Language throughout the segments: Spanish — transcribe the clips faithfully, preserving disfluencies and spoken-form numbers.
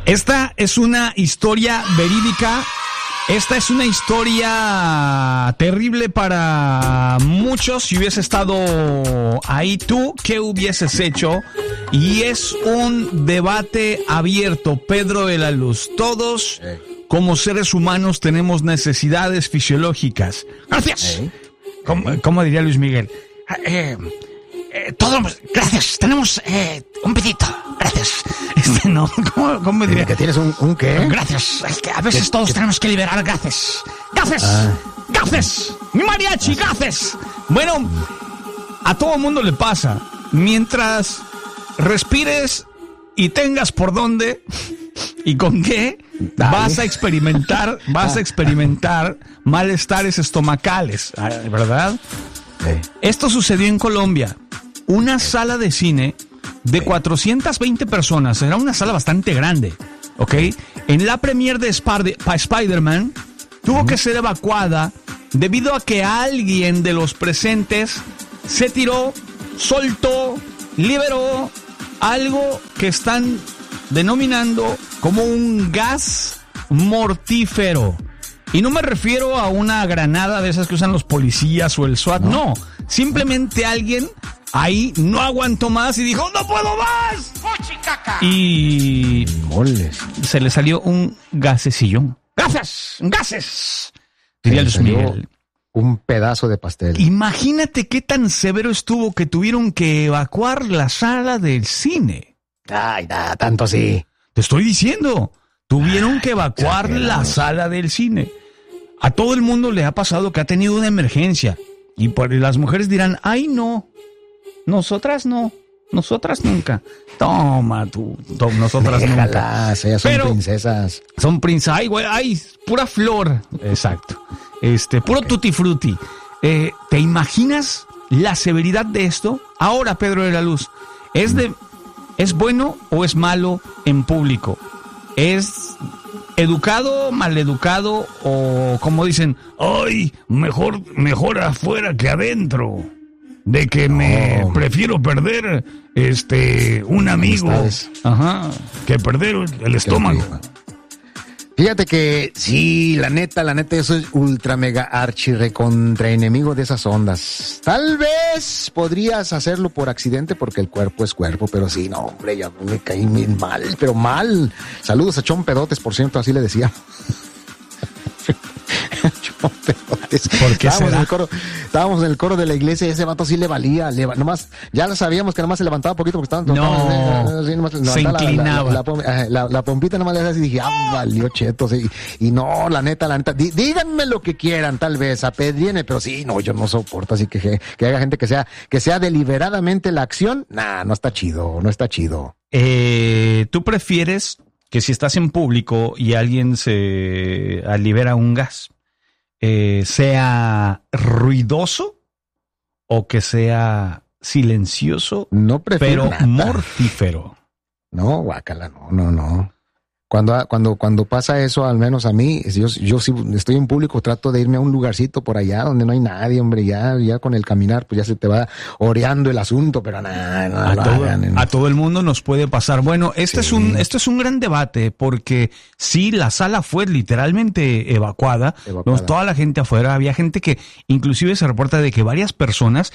Esta es una historia verídica. Esta es una historia terrible para muchos. Si hubiese estado ahí tú, ¿qué hubieses hecho? Y es un debate abierto, Pedro de la Luz. Todos, como seres humanos, tenemos necesidades fisiológicas. Gracias. ¿Cómo, cómo diría Luis Miguel? Eh, eh, todos, gracias. Tenemos eh, un pedito. Gracias. Este no, ¿cómo, cómo me diría? ¿Que tienes un, un qué? Gracias. Es que a veces todos ¿Qué? tenemos que liberar gases. ¡Gases! Ah. ¡Gases! ¡Mi mariachi, gases! Bueno, a todo mundo le pasa. Mientras respires y tengas por dónde y con qué, Dale. vas a experimentar, vas a experimentar malestares estomacales, ¿verdad? Sí. Esto sucedió en Colombia. Una sala de cine de cuatrocientas veinte personas, era una sala bastante grande, ¿ok? En la premiere de Sp- Spider-Man tuvo uh-huh. que ser evacuada debido a que alguien de los presentes se tiró, soltó, liberó algo que están denominando como un gas mortífero. Y no me refiero a una granada de esas que usan los policías o el SWAT, no, no. simplemente alguien ahí no aguantó más y dijo, ¡no puedo más! Y Moles. se le salió un gasecillo. ¡Gases! ¡Gases! Diría Luis Miguel. Un pedazo de pastel. Imagínate qué tan severo estuvo que tuvieron que evacuar la sala del cine. Ay, nada, tanto así. Te estoy diciendo, tuvieron Ay, que evacuar la sala del cine. A todo el mundo le ha pasado que ha tenido una emergencia. Y por, las mujeres dirán, ¡ay, no! Nosotras no, nosotras nunca. Toma tú, to, nosotras Déjalas, nunca. Ellas son Pero princesas. Son princesas, ay, güey, ay, pura flor. Exacto. Este, puro okay. tutti frutti. Eh, ¿Te imaginas la severidad de esto? Ahora, Pedro de la Luz, ¿es de, es bueno o es malo en público? ¿Es educado, maleducado o como dicen, ay, mejor, mejor afuera que adentro? De que no. me prefiero perder este un amigo ajá, que perder el estómago. Fíjate que sí, la neta, la neta, yo soy ultra mega archi recontra enemigo de esas ondas. Tal vez podrías hacerlo por accidente porque el cuerpo es cuerpo, pero sí, no, hombre, ya me caí bien mal, pero mal. Saludos a Chon Pedotes, por cierto, así le decía. ¿Por qué estábamos, será? en el coro, estábamos en el coro de la iglesia y ese vato sí le valía, le, nomás, ya lo sabíamos que nomás se levantaba poquito porque estaban no, así, nomás, se inclinaba la, la, la, la, la pompita nomás le hacía así y dije, ah, valió chetos y, y no, la neta, la neta, dí, díganme lo que quieran, tal vez, apedriene, pero sí, no, yo no soporto, así que que haga gente que sea, que sea deliberadamente la acción, nah, no está chido, no está chido. Eh, ¿tú prefieres que si estás en público y alguien se libera un gas, Eh, sea ruidoso o que sea silencioso, no prefiero pero nada. mortífero? No, guácala, no, no, no. Cuando, cuando, cuando pasa eso, al menos a mí, yo, yo si estoy en público, trato de irme a un lugarcito por allá donde no hay nadie, hombre, ya, ya con el caminar, pues ya se te va oreando el asunto, pero nada, no, a, no todo, hagan, a todo el mundo nos puede pasar. Bueno, este sí. es un, esto es un gran debate, porque sí, la sala fue literalmente evacuada, evacuada. Toda la gente afuera, había gente que, inclusive se reporta de que varias personas,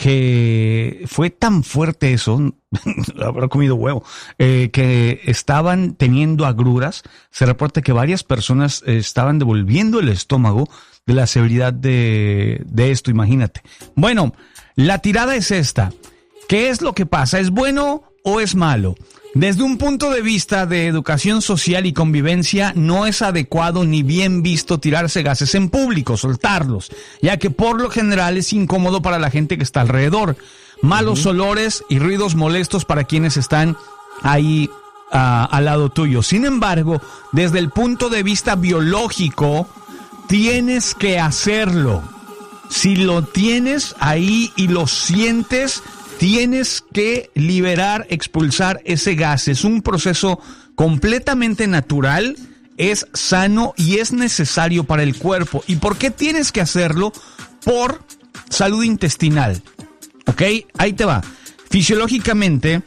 que fue tan fuerte eso, habrá comido huevo, eh, que estaban teniendo agruras. Se reporta que varias personas eh, estaban devolviendo el estómago de la severidad de, de esto, imagínate. Bueno, la tirada es esta. ¿Qué es lo que pasa? ¿Es bueno o es malo? Desde un punto de vista de educación social y convivencia, no es adecuado ni bien visto tirarse gases en público, soltarlos, ya que por lo general es incómodo para la gente que está alrededor. Malos uh-huh. olores y ruidos molestos para quienes están ahí uh, al lado tuyo. Sin embargo, desde el punto de vista biológico, tienes que hacerlo. Si lo tienes ahí y lo sientes, tienes que liberar, expulsar ese gas. Es un proceso completamente natural, es sano y es necesario para el cuerpo. ¿Y por qué tienes que hacerlo? Por salud intestinal. ¿Ok? Ahí te va. Fisiológicamente,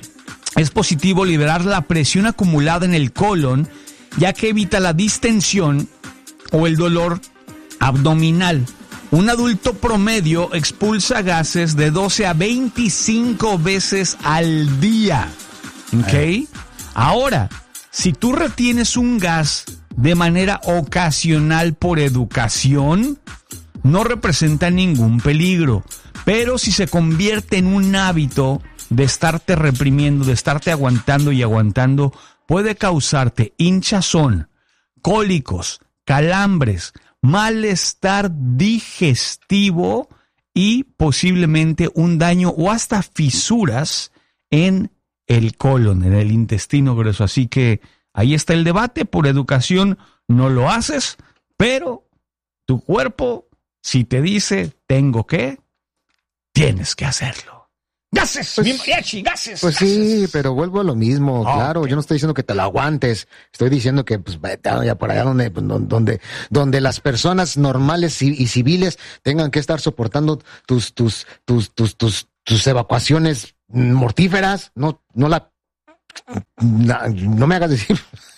es positivo liberar la presión acumulada en el colon, ya que evita la distensión o el dolor abdominal. Un adulto promedio expulsa gases de doce a veinticinco veces al día. ¿Ok? Ahora, si tú retienes un gas de manera ocasional por educación, no representa ningún peligro. Pero si se convierte en un hábito de estarte reprimiendo, de estarte aguantando y aguantando, puede causarte hinchazón, cólicos, calambres, malestar digestivo y posiblemente un daño o hasta fisuras en el colon, en el intestino grueso. Así que ahí está el debate. Por educación no lo haces, pero tu cuerpo, si te dice tengo que, tienes que hacerlo. ¡Gases! Pues, ¡Mi mariachi! ¡Gases! Pues gases. sí, pero vuelvo a lo mismo, Oh, claro. okay. Yo no estoy diciendo que te lo aguantes. Estoy diciendo que, pues, vete allá por allá donde, donde, donde las personas normales y, y civiles tengan que estar soportando tus, tus, tus, tus, tus, tus evacuaciones mortíferas. No, no la, la no me hagas decir.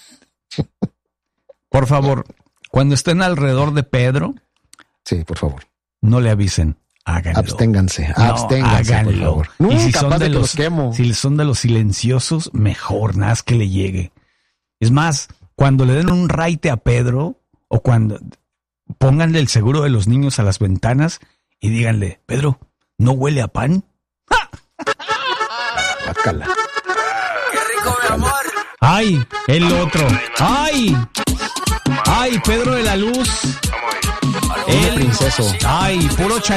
Por favor, cuando estén alrededor de Pedro, Sí, por favor. no le avisen. Háganlo. Absténganse, No, absténganse, háganlo. por favor. Y Nunca si capaz son de de que los, los quemo. si son de los silenciosos, mejor, nada más que le llegue. Es más, cuando le den un raite a Pedro, o cuando pónganle el seguro de los niños a las ventanas y díganle, Pedro, ¿no huele a pan? Bácala. Qué rico, mi amor. ¡Ay! El otro. ¡Ay! ¡Ay, Pedro de la Luz! El El princeso. ¡Ay, puro